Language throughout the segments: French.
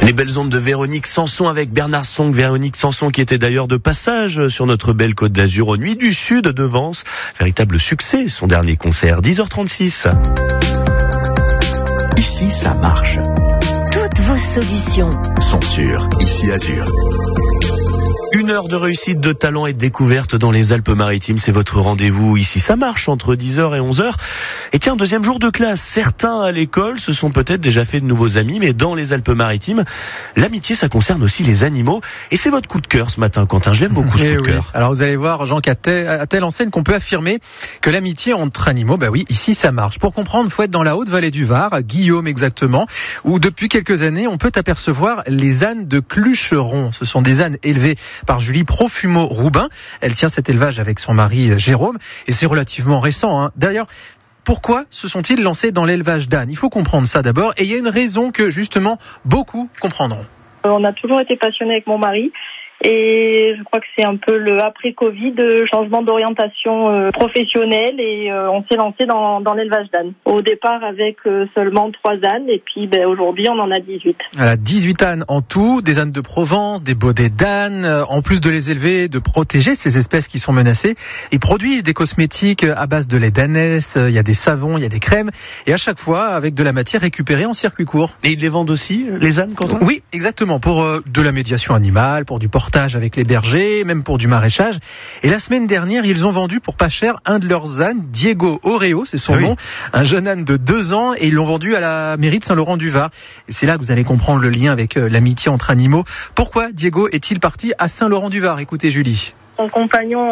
Les belles ondes de Véronique Sanson avec Bernard Song. Véronique Sanson qui était d'ailleurs de passage sur notre belle Côte d'Azur aux Nuits du Sud de Vence. Véritable succès, son dernier concert, 10h36. Ici, ça marche. Toutes vos solutions sont sûres. Ici, Azur. Une heure de réussite, de talent et de découverte dans les Alpes-Maritimes. C'est votre rendez-vous. Ici, ça marche entre 10h et 11h. Et tiens, deuxième jour de classe. Certains à l'école se sont peut-être déjà fait de nouveaux amis, mais dans les Alpes-Maritimes, l'amitié, ça concerne aussi les animaux. Et c'est votre coup de cœur ce matin, Quentin. Je l'aime beaucoup, ce coup de cœur. Alors, vous allez voir, Jean, qu'à telle enseigne qu'on peut affirmer que l'amitié entre animaux, bah oui, ici, ça marche. Pour comprendre, faut être dans la Haute-Vallée du Var, à Guillaume exactement, où depuis quelques années, on peut apercevoir les ânes de Clucheron. Ce sont des ânes élevés par Julie Profumo-Roubin. Elle tient cet élevage avec son mari Jérôme et c'est relativement récent. D'ailleurs, pourquoi se sont-ils lancés dans l'élevage d'ânes ? Il faut comprendre ça d'abord et il y a une raison que justement beaucoup comprendront. On a toujours été passionnés avec mon mari. Et je crois que c'est un peu le après-Covid, changement d'orientation professionnelle et on s'est lancé dans l'élevage d'ânes. Au départ avec seulement 3 ânes et puis aujourd'hui on en a 18. Voilà, 18 ânes en tout, des ânes de Provence, des baudets d'ânes. En plus de les élever, de protéger ces espèces qui sont menacées, ils produisent des cosmétiques à base de lait d'ânesse, il y a des savons, il y a des crèmes et à chaque fois avec de la matière récupérée en circuit court. Et ils les vendent aussi, les ânes, Quentin ? Oui, exactement, pour de la médiation animale, pour du portage avec les bergers, même pour du maraîchage. Et la semaine dernière, ils ont vendu pour pas cher un de leurs ânes, Diego Oreo, c'est son nom, un jeune âne de 2 ans, et ils l'ont vendu à la mairie de Saint-Laurent-du-Var. Et c'est là que vous allez comprendre le lien avec l'amitié entre animaux. Pourquoi Diego est-il parti à Saint-Laurent-du-Var ? Écoutez Julie. Son compagnon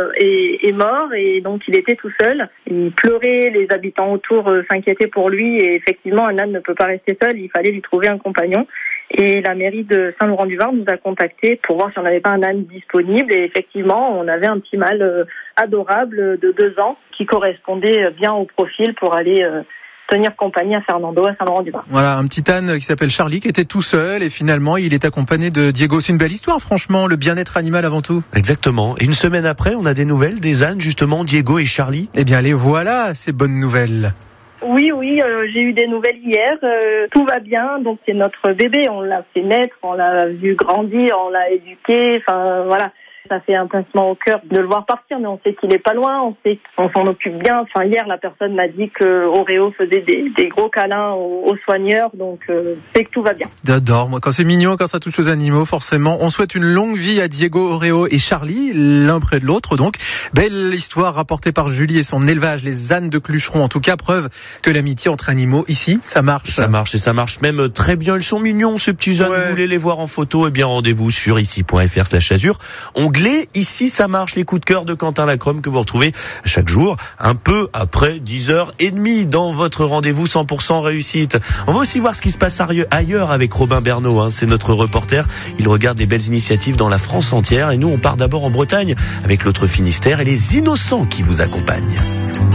est mort et donc il était tout seul. Il pleurait, les habitants autour s'inquiétaient pour lui et effectivement un âne ne peut pas rester seul, il fallait lui trouver un compagnon. Et la mairie de Saint-Laurent-du-Var nous a contactés pour voir si on n'avait pas un âne disponible. Et effectivement, on avait un petit mâle adorable de 2 ans qui correspondait bien au profil pour aller tenir compagnie à Fernando à Saint-Laurent-du-Var. Voilà, un petit âne qui s'appelle Charlie qui était tout seul et finalement il est accompagné de Diego. C'est une belle histoire franchement, le bien-être animal avant tout. Exactement. Et une semaine après, on a des nouvelles des ânes justement, Diego et Charlie. Eh bien les voilà, ces bonnes nouvelles. Oui, j'ai eu des nouvelles hier. Tout va bien, donc c'est notre bébé. On l'a fait naître, on l'a vu grandir, on l'a éduqué. Enfin voilà, ça fait un pincement au cœur de le voir partir, mais on sait qu'il est pas loin, on sait qu'on s'en occupe bien. Enfin hier, la personne m'a dit que Oreo faisait des gros câlins aux soigneurs, donc c'est que tout va bien. J'adore, moi quand c'est mignon, quand ça touche aux animaux, forcément. On souhaite une longue vie à Diego, Oreo et Charlie, l'un près de l'autre. Donc belle histoire rapportée par Julie et son élevage, les ânes de Clucheron. En tout cas, preuve que l'amitié entre animaux ici, ça marche. Ça marche et ça marche même très bien. Ils sont mignons ces petits ânes. Vous voulez les voir en photo ? Eh bien rendez-vous sur ici.fr/Azur. Ici, ça marche, les coups de cœur de Quentin Lacrome que vous retrouvez chaque jour, un peu après 10h30 dans votre rendez-vous 100% réussite. On va aussi voir ce qui se passe ailleurs avec Robin Bernot, c'est notre reporter. Il regarde des belles initiatives dans la France entière et nous, on part d'abord en Bretagne avec l'autre Finistère et les innocents qui vous accompagnent.